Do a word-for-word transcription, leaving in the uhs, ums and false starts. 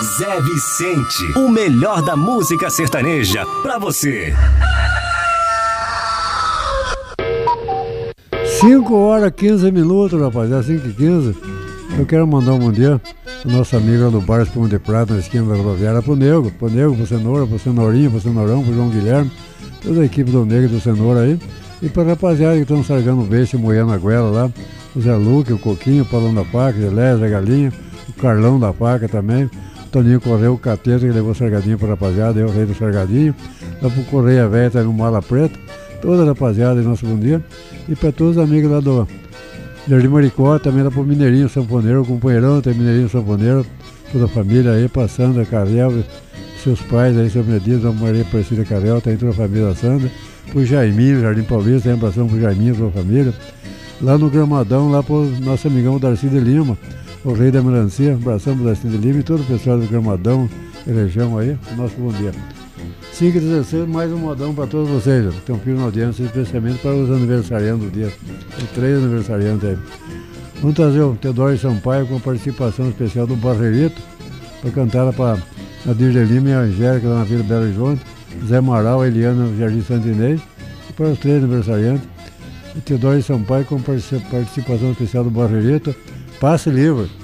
Zé Vicente, o melhor da música sertaneja pra você. cinco horas e quinze minutos, rapaz, é cinco e quinze. Eu quero mandar um bom dia pro nosso amigo lá do Bar Espuma de Prata, na esquina da rodoviária, pro Nego, pro Nego, pro Cenoura, pro Cenourinha, pro Cenourão, pro João Guilherme, toda a equipe do Nego e do Cenoura aí. E pra rapaziada que estão sargando o beijo e moendo a goela lá, o Zé Luque, o Coquinho, o Paulão da Paca, o Zé Zé Galinha, o Carlão da Paca também, o Toninho Correio, o Cateta, que levou sargadinho pra rapaziada, eu, o rei do sargadinho, lá pro Correia Velha, tá no Mala Preta, toda a rapaziada aí, nosso bom dia. E pra todos os amigos lá do Jardim Maricó, também lá pro Mineirinho Sanfoneiro, o companheirão, tem Mineirinho Sanfoneiro, toda a família aí, pra Sandra Carel, seus pais aí, seu Medido, a Maria Aparecida Carel, tá aí toda a família da Sandra, pro Jaiminho, Jardim Paulista, tem abração pro Jaiminho, sua família. Lá no Gramadão, lá pro nosso amigão Darcy de Lima, o rei da melancia, abração pro Darcy de Lima e todo o pessoal do Gramadão, região aí, nosso bom dia. cinco e dezesseis, mais um modão para todos vocês, estão firmes na audiência, especialmente para os aniversariantes do dia. Tem três aniversariantes aí. Vamos trazer o Teodoro Sampaio com participação especial do Barreirito, para cantar para a Dirce Lima e a Angélica lá na Vila Belo Horizonte, Zé Amaral, a Eliana no Jardim Santo Inês, e para os três aniversariantes, o Teodoro Sampaio com participação especial do Barreirito, Passe Livre.